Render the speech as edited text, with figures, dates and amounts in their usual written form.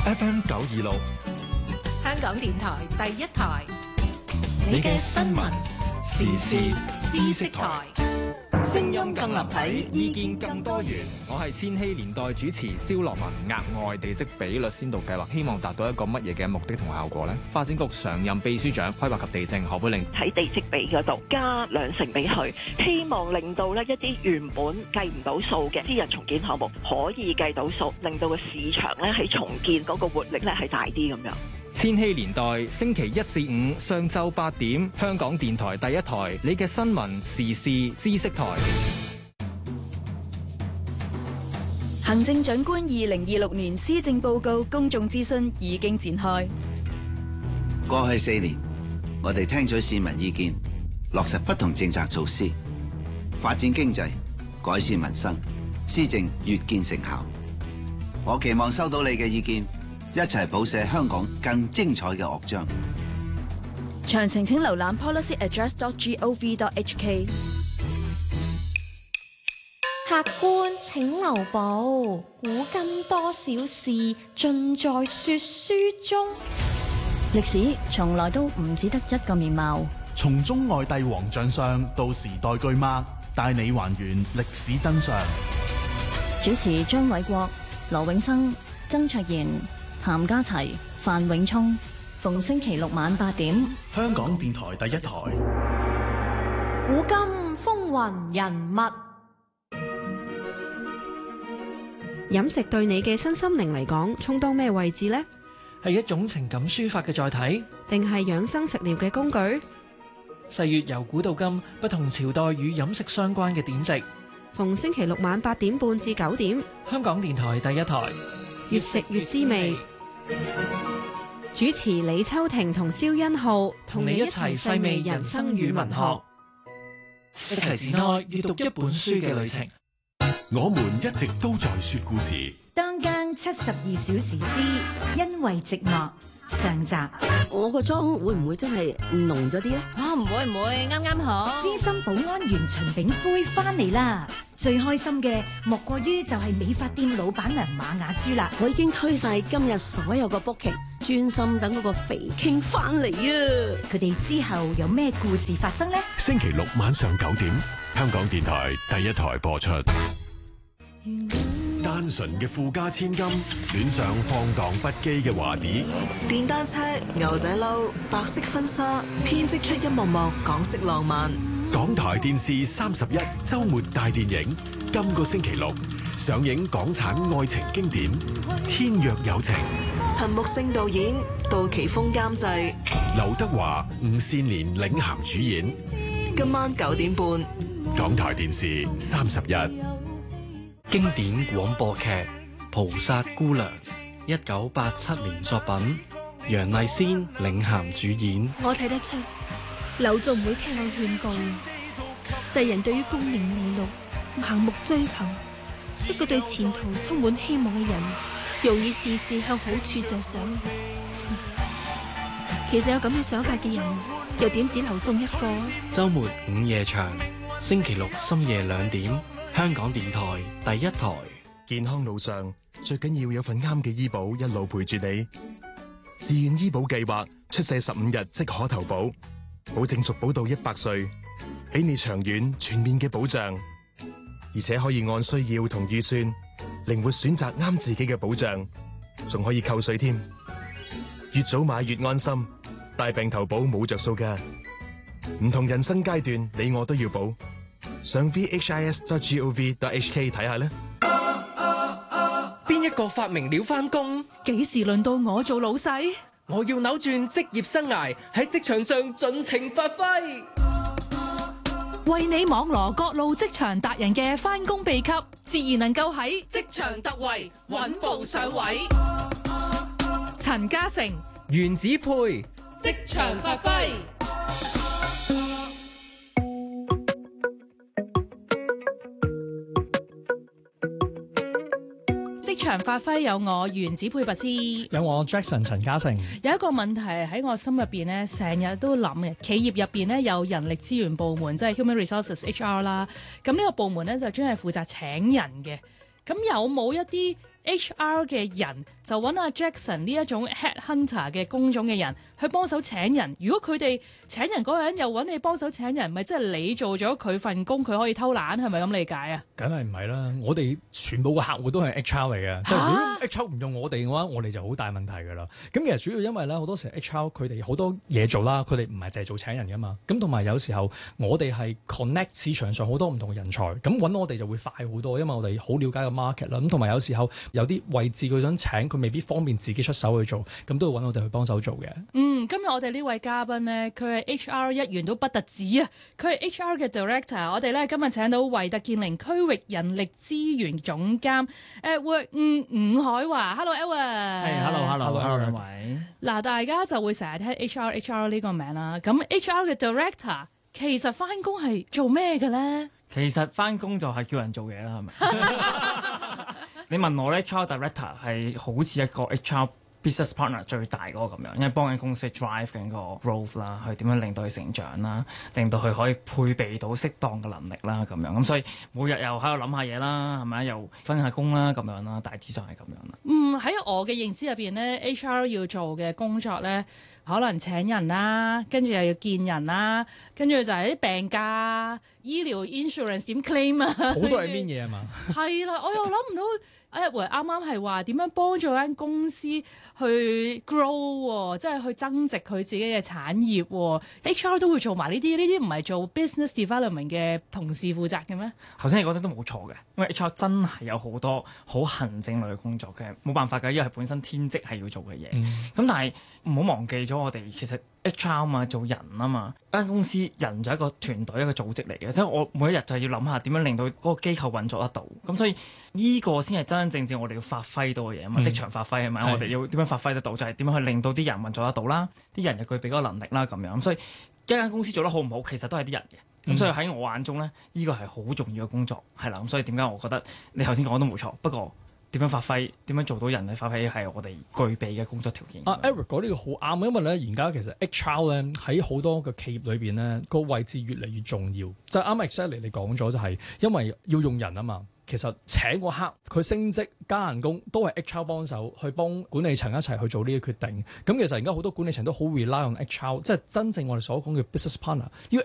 FM 926， 香港電台第一台， 你嘅新聞時事知識台，聲音更立體，意見更多元。 我係千禧年代主持蕭樂文。額外地積比率先導計劃希望達到一個乜嘢嘅目的同效果呢？發展局常任秘書長規劃及地政何佩玲喺地積比嗰度加2成俾佢，希望令到呢一啲原本計唔到數嘅私人重建項目可以計到數，令到個市場咧喺重建嗰個活力咧係大啲咁樣。 千禧年代星期1至5上晝8點，香港電台第一台，你嘅新聞時事知識台。 行政長官2026年施政報告公眾諮詢已經展開。 過去4年，我哋聽取市民意見，落實不同政策措施，發展經濟，改善民生，施政越見成效。我期望收到你嘅意見，一齊譜寫香港更精彩嘅樂章。 詳情請瀏覽 policyaddress.gov.hk。 客官請留步，古今多少事，盡在說書中。 歷史從來都唔只得一個面貌， 從中外帝王將相到時代巨擘，帶你還原歷史真相。 主持張偉國、羅永生、曾卓賢、譚家齊、范永聰，逢星期六晚8點， 香港電台第一台。 古今風雲人物， 飲食對你嘅身心靈嚟講，充當咩位置呢？ 係一種情感抒發嘅載體， 定係養生食療嘅工具？ 歲月由古到今，不同朝代與飲食相關嘅典籍。 逢星期六晚8點半至9點， 香港電台第一台， 越食越滋味。主持李秋婷同蕭欣浩，同你一齊細味人生與文學， 一齊展開閱讀一本書嘅旅程。 我們一直都在說故事。 當間72小時之因為寂寞上集。 我個妝會唔會真係濃咗啲咧？ 唔會，啱啱好。 資深保安員秦炳輝翻嚟啦！最開心嘅莫過於就係美髮店老闆娘馬雅珠啦。 我已經推晒今日所有個 booking， 專心等嗰個肥傾翻嚟啊！ 佢哋之後有咩故事發生呢？ 星期六晚上9點，香港電台第一台播出。單純嘅富家千金，戀上放蕩不羈嘅華弟。 電單車、牛仔褸、白色婚紗，編織出一幕幕港式浪漫。 港台電視31週末大電影，今個星期六上映港產愛情經典《天若有情》。 陳木勝導演，杜琪峰監製， 劉德華、吳倩蓮領銜主演。 今晚9點半， 港台電視31。 經典廣播劇《菩薩姑娘》，1987年作品，楊麗仙領銜主演。 我睇得出，劉總唔會聽我勸告。世人對於功名利祿盲目追求，一個對前途充滿希望嘅人，容易事事向好處着想。其實有咁嘅想法嘅人，又點止劉總一個？ 週末午夜場，星期六深夜2點。香港電台第一台。 健康路上最緊要有份啱嘅醫保一路陪住你。自願醫保計劃出世15日即可投保，保證續保到100歲，俾你長遠全面嘅保障，而且可以按需要同預算靈活選擇啱自己嘅保障，仲可以扣稅添。越早買越安心，大病投保冇着數㗎。唔同人生階段，你我都要保。上 vhis.gov.hk 睇下咧。 邊一個發明了返工？ 幾時輪到我做老細？ 我要扭轉職業生涯，喺職場上盡情發揮。 為你網羅各路職場達人嘅返工秘笈，自然能夠喺職場突圍，穩步上位。陳嘉誠、 袁子佩， 職場發揮。職場發揮有我原子配拔師， 有我 Jackson 陳嘉誠。 有一個問題喺我心入邊咧，成日都諗嘅。企業入邊咧有人力資源部門，即係 Human Resources HR 啦。咁呢個部門咧就專係負責請人嘅。咁有冇一啲 HR 嘅人就揾阿 Jackson 呢一種 headhunter 嘅工種嘅人去幫手請人。如果佢哋請人嗰個人又揾你幫手請人，咪即係你做咗佢份工，佢可以偷懶，係咪咁理解啊？ 梗係唔係啦！我哋全部嘅客戶都係 HR 嚟嘅，即係如果 HR 唔用我哋嘅話，我哋就好大問題㗎啦。咁其實主要因為咧好多時 HR 佢哋好多嘢做啦，佢哋唔係淨係做請人㗎嘛。咁同埋有時候我哋係 connect 市場上好多唔同嘅人才，咁揾我哋就會快好多，因為我哋好了解個 market 啦。咁同埋有時候有啲位置佢想請，佢未必方便自己出手去做，咁都要揾我哋去幫手做嘅。 今日我哋呢位嘉賓呢，佢係 HR 一員都不特止啊！佢係 HR 嘅 director。我哋咧今日請到維特健靈區域人力資源總監Edward 伍海華。Hello Edward。Hello 兩位。 嗱，大家就會成日聽 HR 呢個名啦。咁 HR 嘅 director 其實翻工係做咩嘅咧？ 其實翻工就係叫人做嘢啦，係咪？你問我咧 HR director 係好似一個 HR business partner 最大嗰個咁樣，因為幫緊公司 drive 緊個 growth 啦，去點樣令到佢成長啦，令到佢可以配備到適當嘅能力啦，咁樣咁所以每日又喺度諗下嘢啦，係咪？又分下工啦，咁樣啦，大致上係咁樣啦。 喺我嘅認知入邊咧 HR 要做嘅工作咧，可能請人啦，跟住又要見人啦，跟住就係啲病假、醫療 insurance 點 claim 啊， 好多係邊嘢啊嘛？ 係啦，我又諗唔到。Edward 啱啱係話點樣幫助間公司去 grow， 即係去增值佢自己嘅產業。HR 都會做埋呢啲唔係做 business development 嘅同事負責嘅咩？ 頭先你講得都冇錯嘅，因為 HR 真係有好多好行政類嘅工作嘅，冇辦法㗎，因為係本身天職係要做嘅嘢。咁但係唔好忘記咗我哋其實 HR 嘛，做人啊嘛，間公司人就係一個團隊一個組織嚟嘅，即係我每一日就係要諗下點樣令到嗰個機構運作得到。咁所以呢個先係真真正正我哋要發揮到嘅嘢啊嘛，職場發揮係咪？我哋要點樣發揮得到，就係點樣去令到啲人運作得到啦，啲人又具備嗰個能力啦咁樣。咁所以一間公司做得好唔好，其實都係啲人嘅。咁所以喺我眼中咧，呢個係好重要嘅工作，係啦。咁所以點解我覺得你頭先講都冇錯，不過點樣發揮，點樣做到人嘅發揮係我哋具備嘅工作條件。 Eric 講呢個好啱，因為咧而家其實 HR 咧喺好多個企業裏邊咧個位置越嚟越重要。就啱 exactly 你講咗，就係因為要用人啊嘛。其實請個客佢升職加人工都係 HR 幫手去幫管理層一齊去做呢個決定。咁其實而家好多管理層都好 rely on HR，即係真正我哋所講嘅 business partner。呢個